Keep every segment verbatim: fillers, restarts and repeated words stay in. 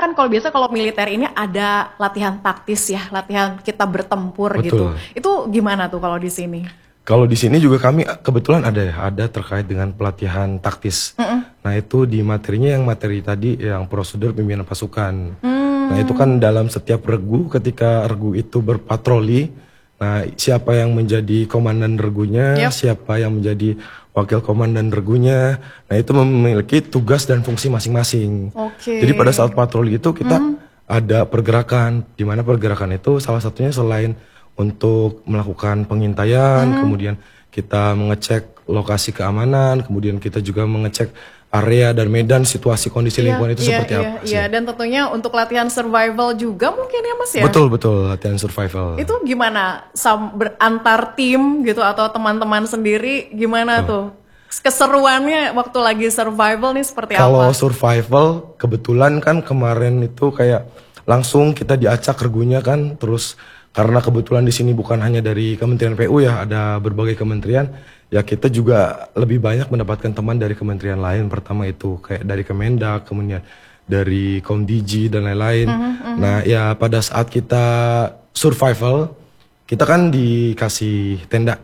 kan kalau biasa kalau militer ini ada latihan taktis ya, latihan kita bertempur Betul. gitu. Itu gimana tuh kalau di sini? Kalau di sini juga kami kebetulan ada ya, ada terkait dengan pelatihan taktis. Mm-mm. Nah itu di materinya yang materi tadi yang prosedur pimpinan pasukan. Mm. Nah itu kan dalam setiap regu ketika regu itu berpatroli, nah siapa yang menjadi komandan regunya, yep. siapa yang menjadi wakil komandan regunya, nah itu memiliki tugas dan fungsi masing-masing. Okay. Jadi pada saat patroli itu kita mm. ada pergerakan, di mana pergerakan itu salah satunya selain untuk melakukan pengintaian, hmm. kemudian kita mengecek lokasi keamanan, kemudian kita juga mengecek area dan medan situasi kondisi iya, lingkungan itu iya, seperti iya, apa sih. Iya, dan tentunya untuk latihan survival juga mungkin ya Mas ya? Betul, betul, latihan survival. Itu gimana? Sam, antar tim gitu atau teman-teman sendiri gimana oh. tuh? Keseruannya waktu lagi survival nih seperti Kalau apa? Kalau survival, kebetulan kan kemarin itu kayak langsung kita diacak regunya kan, terus karena kebetulan di sini bukan hanya dari Kementerian P U ya, ada berbagai kementerian. Ya kita juga lebih banyak mendapatkan teman dari kementerian lain. Pertama itu kayak dari Kemendak, kemudian dari Komdigi dan lain-lain. Mm -hmm. Nah ya pada saat kita survival, kita kan dikasih tenda,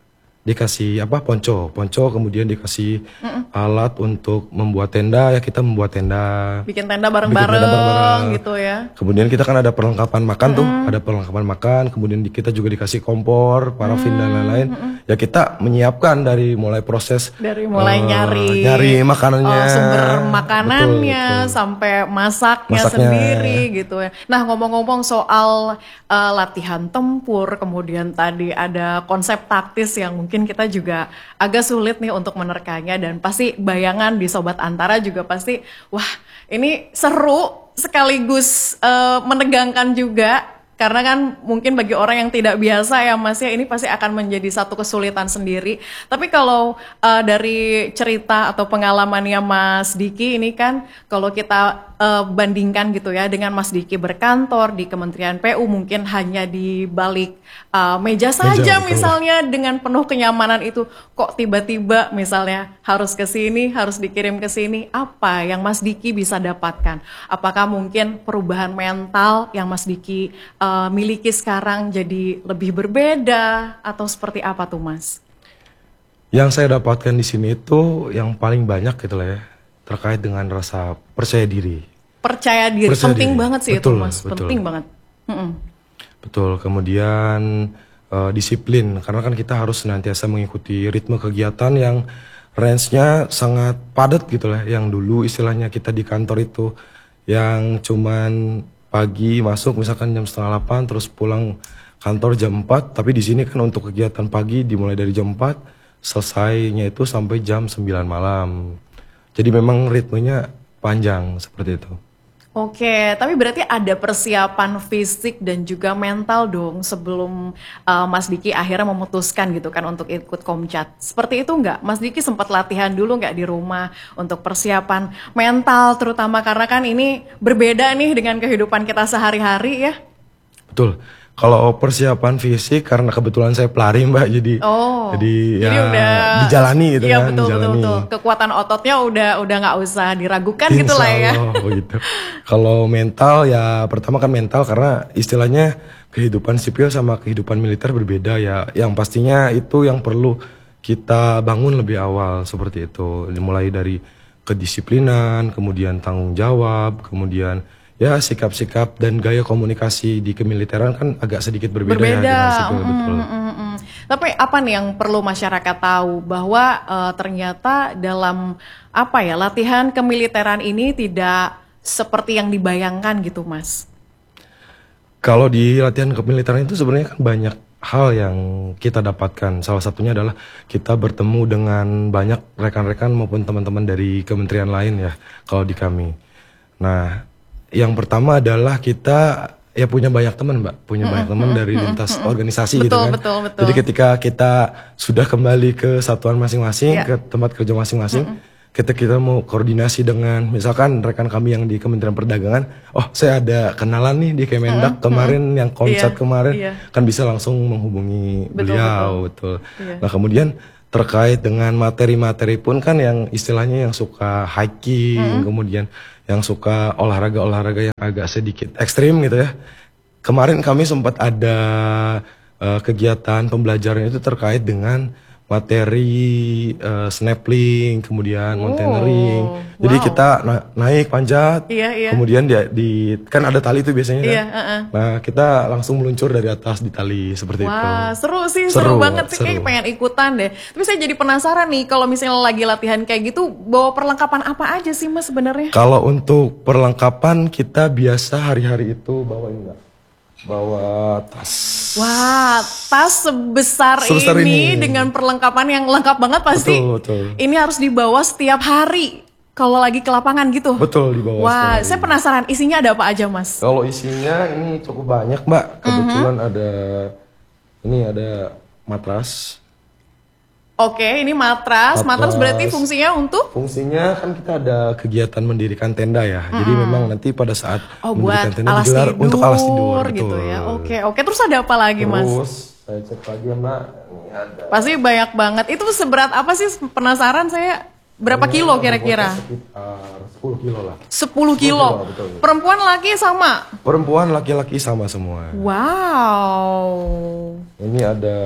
dikasih apa ponco, ponco kemudian dikasih mm -mm. alat untuk membuat tenda, ya kita membuat tenda. Bikin tenda bareng-bareng gitu ya. Kemudian kita kan ada perlengkapan makan mm -mm. tuh, ada perlengkapan makan, kemudian di, kita juga dikasih kompor, parafin mm -mm. dan lain-lain. Mm -mm. Ya kita menyiapkan dari mulai proses dari mulai uh, nyari nyari makanannya, oh, sumber makanannya betul, betul. sampai masaknya, masaknya sendiri gitu ya. Nah ngomong-ngomong soal uh, latihan tempur, kemudian tadi ada konsep taktis yang mungkin kita juga agak sulit nih untuk menerkanya, dan pasti bayangan di Sobat Antara juga pasti wah ini seru sekaligus uh, menegangkan juga. Karena kan mungkin bagi orang yang tidak biasa ya Mas ya, ini pasti akan menjadi satu kesulitan sendiri. Tapi kalau uh, dari cerita atau pengalamannya Mas Diki ini kan, kalau kita uh, bandingkan gitu ya dengan Mas Diki berkantor di Kementerian P U, mungkin hanya di balik uh, meja saja meja, misalnya betul. Dengan penuh kenyamanan itu, kok tiba-tiba misalnya harus ke sini, harus dikirim ke sini, apa yang Mas Diki bisa dapatkan? Apakah mungkin perubahan mental yang Mas Diki uh, Uh, miliki sekarang jadi lebih berbeda atau seperti apa tuh Mas? Yang saya dapatkan di sini itu yang paling banyak gitu lah ya, terkait dengan rasa percaya diri. Percaya diri, percaya penting diri. Banget sih betul, itu Mas, betul. Penting banget. Mm-mm. Betul, kemudian uh, disiplin, karena kan kita harus senantiasa mengikuti ritme kegiatan yang range-nya sangat padat gitu lah. Yang dulu istilahnya kita di kantor itu yang cuman pagi masuk misalkan jam setengah delapan terus pulang kantor jam empat, tapi di sini kan untuk kegiatan pagi dimulai dari jam empat, selesainya itu sampai jam sembilan malam. Jadi memang ritmenya panjang seperti itu. Oke, tapi berarti ada persiapan fisik dan juga mental dong sebelum uh, Mas Diki akhirnya memutuskan gitu kan untuk ikut Komcat. Seperti itu nggak? Mas Diki sempat latihan dulu nggak di rumah untuk persiapan mental, terutama karena kan ini berbeda nih dengan kehidupan kita sehari-hari ya? Betul. Kalau persiapan fisik karena kebetulan saya pelari Mbak, jadi oh, jadi, jadi ya udah dijalani gitu iya, kan, betul, dijalani. Betul, betul. Kekuatan ototnya udah udah nggak usah diragukan gitu lah ya. Begitu. Kalau mental ya pertama kan mental karena istilahnya kehidupan sipil sama kehidupan militer berbeda ya. Yang pastinya itu yang perlu kita bangun lebih awal seperti itu. Dimulai dari kedisiplinan, kemudian tanggung jawab, kemudian ya sikap-sikap dan gaya komunikasi di kemiliteran kan agak sedikit berbeda, berbeda. ya dengan sipil, mm, betul. Mm, mm, mm. Tapi apa nih yang perlu masyarakat tahu bahwa uh, ternyata dalam apa ya latihan kemiliteran ini tidak seperti yang dibayangkan gitu Mas? Kalau di latihan kemiliteran itu sebenarnya kan banyak hal yang kita dapatkan. Salah satunya adalah kita bertemu dengan banyak rekan-rekan maupun teman-teman dari kementerian lain ya kalau di kami. Nah, yang pertama adalah kita ya punya banyak teman Mbak, punya mm -hmm. banyak teman dari lintas mm -hmm. organisasi betul, gitu kan. Betul, betul. Jadi ketika kita sudah kembali ke satuan masing-masing, yeah. ke tempat kerja masing-masing, mm -hmm. kita kita mau koordinasi dengan misalkan rekan kami yang di Kementerian Perdagangan, oh saya ada kenalan nih di Kemendak mm -hmm. kemarin yang Komcat yeah. kemarin, yeah. kan bisa langsung menghubungi betul, beliau, betul. betul. Yeah. Nah kemudian terkait dengan materi-materi pun kan yang istilahnya yang suka hiking, mm -hmm. kemudian yang suka olahraga-olahraga yang agak sedikit ekstrim gitu ya. Kemarin kami sempat ada uh, kegiatan pembelajaran itu terkait dengan materi uh, snappling, kemudian Oh, mountaineering. Jadi wow. kita na- naik panjat, Iya, iya. kemudian dia di kan ada tali itu biasanya kan. Iya, uh-uh. Nah kita langsung meluncur dari atas di tali seperti itu. Wah, seru sih, seru, Seru, banget sih, kayak seru. pengen ikutan deh. Tapi saya jadi penasaran nih, kalau misalnya lagi latihan kayak gitu, bawa perlengkapan apa aja sih Mas sebenarnya? Kalau untuk perlengkapan kita biasa hari-hari itu bawa ini enggak? Bawa tas. Wah, tas sebesar, Sebesar ini, ini. dengan perlengkapan yang lengkap banget pasti. Betul, betul. Ini harus dibawa setiap hari kalau lagi ke lapangan gitu. Betul, dibawa Wah, setiap hari. saya penasaran isinya ada apa aja Mas? Kalau isinya ini cukup banyak Mbak. Kebetulan ada ini ada matras. Oke, ini matras. Matras Matras. berarti fungsinya untuk? Fungsinya kan kita ada kegiatan mendirikan tenda ya. Jadi memang nanti pada saat Oh, buat mendirikan tenda alas digelar tidur, untuk alas tidur gitu betul. ya. Oke, oke. Terus ada apa lagi Mas? Terus saya cek lagi ya Mbak. Ini ada. Pasti banyak banget. Itu seberat apa sih? Penasaran saya. Berapa Ini kilo bobotnya kira-kira? Sekitar sepuluh kilo lah. sepuluh kilo. kilo, betul. Perempuan laki sama. Perempuan laki-laki sama semua. Wow. Ini ada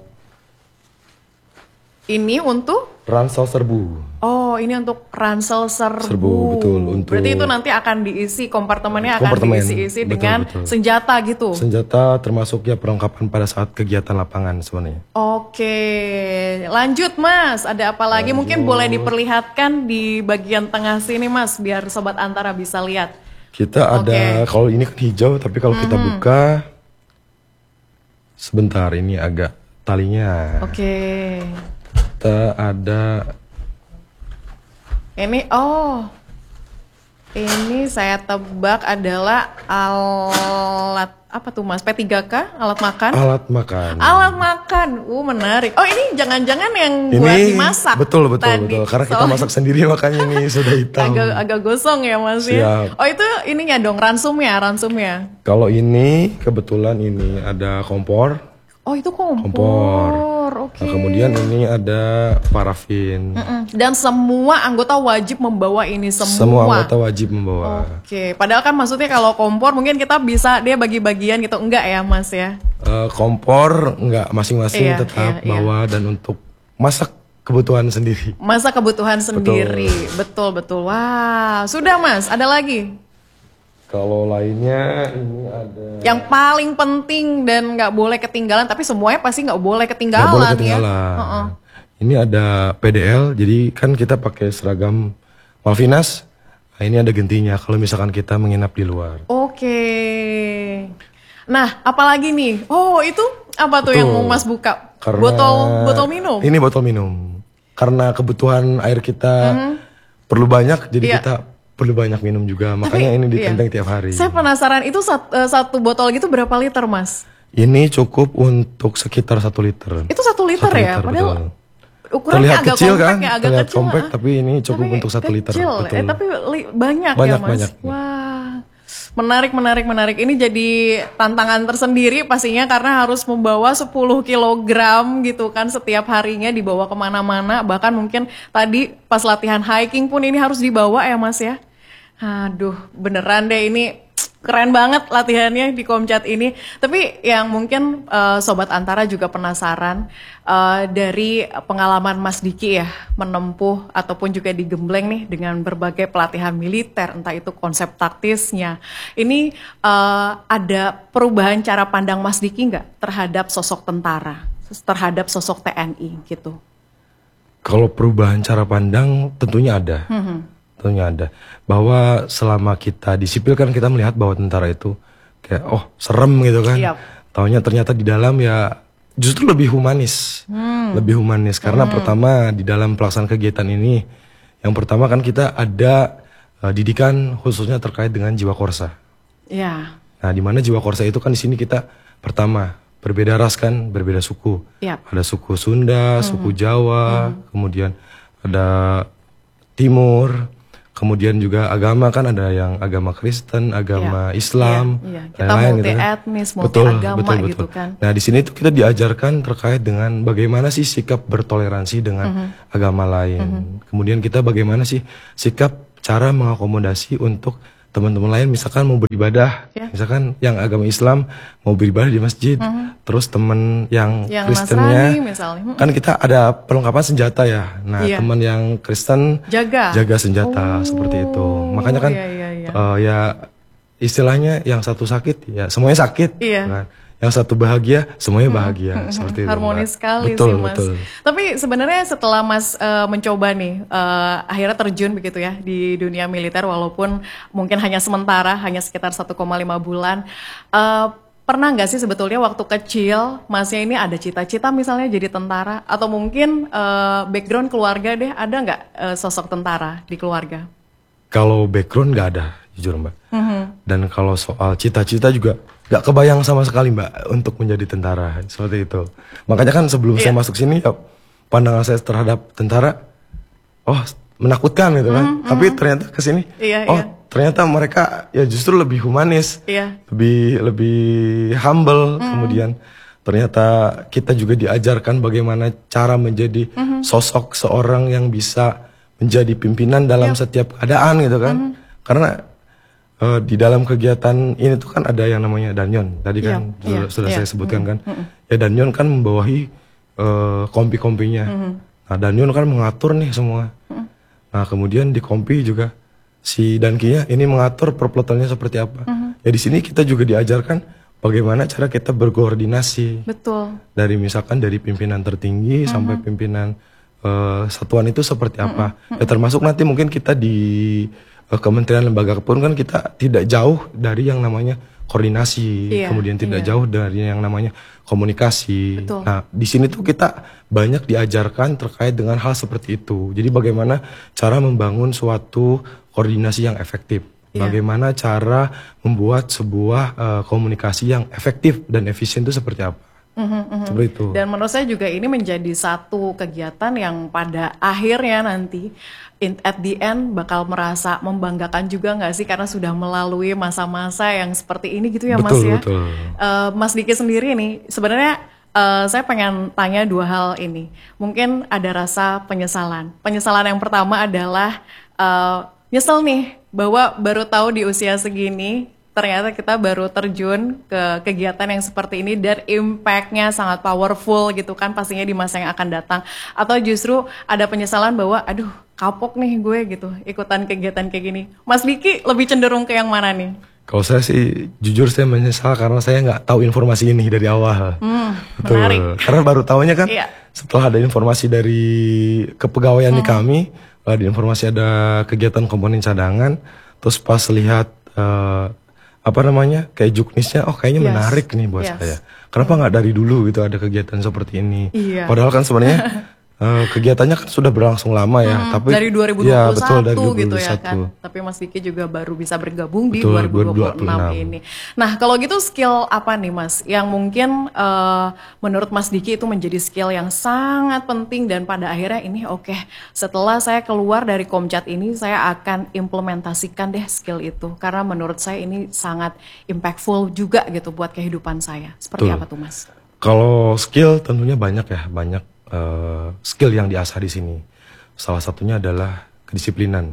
Ini untuk? ransel serbu. Oh, ini untuk ransel serbu. Serbu, betul, untuk- Berarti itu nanti akan diisi, kompartemennya akan Kompartemen, diisi-isi betul, dengan betul. senjata gitu. Senjata termasuk ya perlengkapan pada saat kegiatan lapangan sebenarnya. Oke, lanjut Mas. Ada apa lagi? Mungkin boleh diperlihatkan di bagian tengah sini Mas, biar Sobat Antara bisa lihat. Kita Oke. ada, kalau ini kan hijau, tapi kalau kita buka, sebentar ini agak talinya. Oke. Kita ada, Ini, oh. Ini saya tebak adalah alat, apa tuh Mas? P tiga K? Alat makan? alat makan. Alat makan, uh menarik. Oh ini jangan-jangan yang Ini buat dimasak betul betul tadi. betul. Karena kita Soalnya masak sendiri makanya ini sudah hitam. agak agak gosong ya Mas ya. Siap. Oh itu ininya dong, ransumnya, ransumnya. Kalau ini kebetulan ini ada kompor. Oh itu kompor, Kompor. oke. Nah, kemudian ini ada parafin. Mm-mm. Dan semua anggota wajib membawa ini semua. Semua anggota wajib membawa. Oke, padahal kan maksudnya kalau kompor mungkin kita bisa dia bagi-bagian gitu, enggak ya Mas ya? Eh, kompor enggak masing-masing Iya, tetap iya, iya. bawa dan untuk masak kebutuhan sendiri. Masa kebutuhan sendiri, betul betul. Wah, sudah Mas, ada lagi? Kalau lainnya ini ada Yang paling penting dan nggak boleh ketinggalan, tapi semuanya pasti nggak boleh ketinggalan, nggak boleh ya. ketinggalan. Heeh. Ini ada P D L, jadi kan kita pakai seragam Malvinas. Nah, ini ada gentinya kalau misalkan kita menginap di luar. Oke. Nah, apalagi nih? Oh, itu apa tuh Betul. yang mau Mas buka? Karena Botol botol minum. Ini botol minum. Karena kebutuhan air kita perlu banyak, jadi Iya. kita perlu banyak minum juga. Makanya ini ditenteng iya. tiap hari. Saya penasaran itu sat- eh, satu botol gitu berapa liter Mas? Ini cukup untuk sekitar satu liter. Itu satu liter Satu ya? liter, Padahal betul. ukurannya Terlihat agak kecil kompak kan? ya, agak Terlihat kecil. kompak, ah. tapi ini cukup Tapi untuk satu liter. kecil, Betul. Eh, tapi li- banyak, Banyak, ya Mas. banyak. Wah, menarik, menarik, menarik. Ini jadi tantangan tersendiri pastinya karena harus membawa sepuluh kilogram gitu kan setiap harinya dibawa kemana-mana. Bahkan mungkin tadi pas latihan hiking pun ini harus dibawa ya Mas ya. Aduh, beneran deh ini keren banget latihannya di Komcat ini. Tapi yang mungkin eh, Sobat Antara juga penasaran eh, dari pengalaman Mas Diki ya menempuh ataupun juga digembleng nih dengan berbagai pelatihan militer, entah itu konsep taktisnya. Ini eh, ada perubahan cara pandang Mas Diki nggak terhadap sosok tentara, terhadap sosok T N I gitu? Kalau perubahan cara pandang tentunya ada. Tentunya ada. Bahwa selama kita di sipil kan kita melihat bahwa tentara itu kayak oh serem gitu kan. Yap. Taunya ternyata di dalam ya justru lebih humanis. Lebih humanis karena pertama di dalam pelaksanaan kegiatan ini yang pertama kan kita ada eh, didikan khususnya terkait dengan jiwa korsa. Ya, Nah, di mana jiwa korsa itu kan di sini kita pertama berbeda ras kan, berbeda suku. Yap. Ada suku Sunda, suku Jawa, kemudian ada Timur, kemudian juga agama kan ada yang agama Kristen, agama Iya, Islam, iya, iya. Kita lain-lain multi gitu kan. etnis, multi Betul, agama betul, gitu betul. kan. Nah, di sini tuh kita diajarkan terkait dengan bagaimana sih sikap bertoleransi dengan Mhm. agama lain. Kemudian kita bagaimana sih sikap cara mengakomodasi untuk teman-teman lain, misalkan mau beribadah, Ya. misalkan yang agama Islam mau beribadah di masjid, terus temen yang, Yang Kristennya, Nasrani misalnya. Mm-mm. kan kita ada perlengkapan senjata ya. Nah, Iya. teman yang Kristen Jaga. jaga senjata Oh, seperti itu. Makanya kan iya, iya, iya. eh, ya istilahnya yang satu sakit ya semuanya sakit. Iya. Kan? Yang satu bahagia semuanya bahagia seperti itu. Harmonis Mbak. sekali Betul, sih Mas. betul. Tapi sebenarnya setelah Mas eh, mencoba nih eh, akhirnya terjun begitu ya di dunia militer walaupun mungkin hanya sementara, hanya sekitar satu koma lima bulan. eh, pernah nggak sih sebetulnya waktu kecil Masnya ini ada cita-cita misalnya jadi tentara atau mungkin eh, background keluarga deh ada nggak eh, sosok tentara di keluarga? Kalau background nggak ada, jujur Mbak. Mhm. Dan kalau soal cita-cita juga nggak kebayang sama sekali Mbak untuk menjadi tentara seperti itu. Makanya kan sebelum saya Iya. masuk sini, ya, pandangan saya terhadap tentara, oh menakutkan gitu kan. Tapi ternyata kesini, Iya, oh iya. ternyata mereka ya justru lebih humanis, Iya. lebih lebih humble. Kemudian ternyata kita juga diajarkan bagaimana cara menjadi sosok seorang yang bisa menjadi pimpinan dalam setiap keadaan gitu kan. Karena eh, di dalam kegiatan ini tuh kan ada yang namanya danyon. Tadi kan Iya, sudah, iya, sudah iya. saya sebutkan kan. Ya danyon kan membawahi eh, kompi-kompinya. Nah danyon kan mengatur nih semua. Nah kemudian di kompi juga si dankinya ini mengatur perplotonnya seperti apa. Ya di sini kita juga diajarkan bagaimana cara kita berkoordinasi. Betul. Dari misalkan dari pimpinan tertinggi sampai pimpinan eh, satuan itu seperti apa. Ya termasuk nanti mungkin kita di eh, kementerian lembaga pun kan kita tidak jauh dari yang namanya koordinasi, Iya, kemudian tidak iya. jauh dari yang namanya komunikasi. Betul. Nah, di sini tuh kita banyak diajarkan terkait dengan hal seperti itu. Jadi bagaimana cara membangun suatu koordinasi yang efektif. Iya. Bagaimana cara membuat sebuah eh, komunikasi yang efektif dan efisien itu seperti apa. Seperti itu. Dan menurut saya juga ini menjadi satu kegiatan yang pada akhirnya nanti in, at the end bakal merasa membanggakan juga nggak sih karena sudah melalui masa-masa yang seperti ini gitu ya Mas Betul, ya. betul. Eh, Mas Diki sendiri nih sebenarnya eh, saya pengen tanya dua hal ini. Mungkin ada rasa penyesalan. Penyesalan yang pertama adalah eh, nyesel nih bahwa baru tahu di usia segini ternyata kita baru terjun ke kegiatan yang seperti ini dan impact-nya sangat powerful gitu kan pastinya di masa yang akan datang. Atau justru ada penyesalan bahwa aduh kapok nih gue gitu ikutan kegiatan kayak gini. Mas Diki lebih cenderung ke yang mana nih? Kalau saya sih jujur saya menyesal karena saya nggak tahu informasi ini dari awal. Hmm, Betul. menarik. Karena baru tahunya kan Iya. setelah ada informasi dari kepegawaian di kami, ada informasi ada kegiatan komponen cadangan, terus pas lihat eh, apa namanya kayak juknisnya, oh kayaknya Yes. menarik nih buat Yes. saya. Kenapa nggak dari dulu gitu ada kegiatan seperti ini? Iya. Padahal kan sebenarnya eh, kegiatannya kan sudah berlangsung lama ya, Hmm, tapi dari dua ribu ya, dua puluh satu betul, dari gitu ya dua ribu dua puluh satu. kan. Tapi Mas Diki juga baru bisa bergabung di Betul, dua ribu dua puluh enam dua ribu dua puluh enam. ini. Nah, kalau gitu skill apa nih Mas yang mungkin eh, menurut Mas Diki itu menjadi skill yang sangat penting dan pada akhirnya ini oke, setelah saya keluar dari Komcat ini saya akan implementasikan deh skill itu karena menurut saya ini sangat impactful juga gitu buat kehidupan saya. Seperti Betul. apa tuh Mas? Kalau skill tentunya banyak ya, banyak eh, skill yang diasah di sini. Salah satunya adalah kedisiplinan,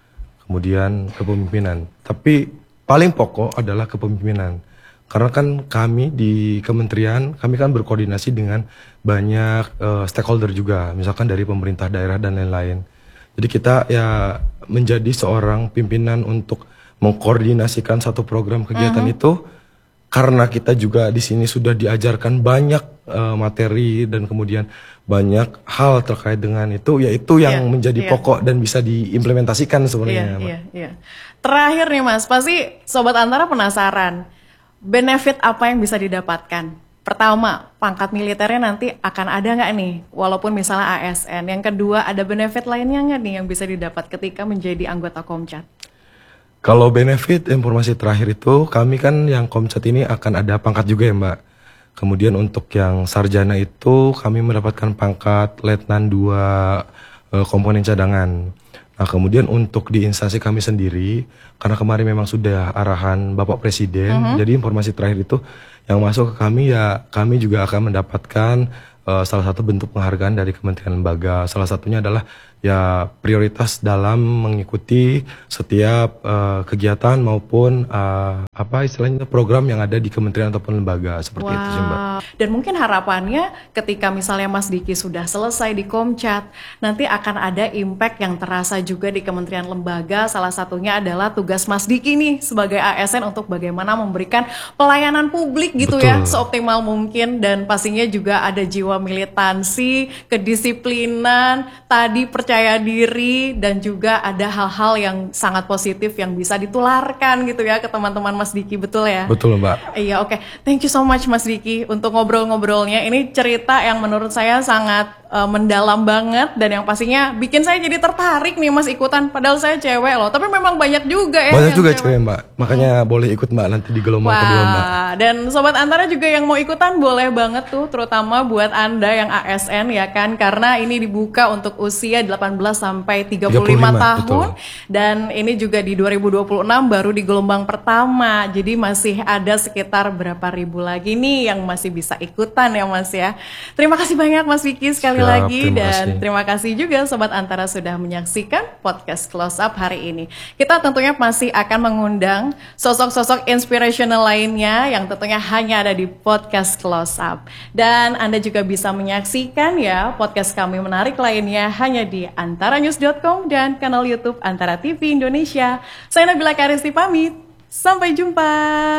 kemudian kepemimpinan. Tapi paling pokok adalah kepemimpinan. Karena kan kami di kementerian, kami kan berkoordinasi dengan banyak eh, stakeholder juga, misalkan dari pemerintah daerah dan lain-lain. Jadi kita ya menjadi seorang pimpinan untuk mengkoordinasikan satu program kegiatan itu. Karena kita juga di sini sudah diajarkan banyak eh, materi dan kemudian banyak hal terkait dengan itu, yaitu yang Iya, menjadi iya. pokok dan bisa diimplementasikan Iya, sebenarnya. Mbak. iya, iya. Terakhir nih Mas, pasti Sobat Antara penasaran, benefit apa yang bisa didapatkan? Pertama, pangkat militernya nanti akan ada nggak nih, walaupun misalnya A S N. Yang kedua, ada benefit lainnya nggak nih yang bisa didapat ketika menjadi anggota Komcat? Kalau benefit informasi terakhir itu, kami kan yang Komcat ini akan ada pangkat juga ya Mbak. Kemudian untuk yang sarjana itu kami mendapatkan pangkat letnan dua eh, komponen cadangan. Nah kemudian untuk di instansi kami sendiri, karena kemarin memang sudah arahan Bapak Presiden, jadi informasi terakhir itu yang masuk ke kami ya kami juga akan mendapatkan eh, salah satu bentuk penghargaan dari Kementerian Lembaga. Salah satunya adalah ya prioritas dalam mengikuti setiap uh, kegiatan maupun uh, apa istilahnya program yang ada di kementerian ataupun lembaga seperti wow. itu sih Mbak. Dan mungkin harapannya ketika misalnya Mas Diki sudah selesai di Komcat, nanti akan ada impact yang terasa juga di kementerian lembaga. Salah satunya adalah tugas Mas Diki nih sebagai A S N untuk bagaimana memberikan pelayanan publik gitu Betul. ya seoptimal mungkin, dan pastinya juga ada jiwa militansi, kedisiplinan, tadi percaya diri, dan juga ada hal-hal yang sangat positif yang bisa ditularkan gitu ya ke teman-teman Mas Diki, betul ya? Betul Mbak. Iya, oke. Okay. Thank you so much Mas Diki untuk ngobrol-ngobrolnya. Ini cerita yang menurut saya sangat uh, mendalam banget, dan yang pastinya bikin saya jadi tertarik nih Mas ikutan. Padahal saya cewek loh, tapi memang banyak juga ya. Banyak juga cewek. cewek Mbak, makanya hmm. boleh ikut Mbak nanti di gelombang Wah, kedua Mbak. Dan Sobat Antara juga yang mau ikutan boleh banget tuh, terutama buat Anda yang A S N ya kan, karena ini dibuka untuk usia delapan belas sampai tiga puluh lima tahun, betul. Dan ini juga di dua ribu dua puluh enam baru di gelombang pertama, jadi masih ada sekitar berapa ribu lagi nih yang masih bisa ikutan ya Mas ya. Terima kasih banyak Mas Vicky sekali Siap, lagi, terima dan kasih. terima kasih juga Sobat Antara sudah menyaksikan podcast Close Up hari ini. Kita tentunya masih akan mengundang sosok-sosok inspirational lainnya yang tentunya hanya ada di podcast Close Up. Dan Anda juga bisa menyaksikan ya podcast kami menarik lainnya hanya di antara news dot com dan kanal YouTube Antara T V Indonesia. Saya Nabila Karisti pamit. Sampai jumpa.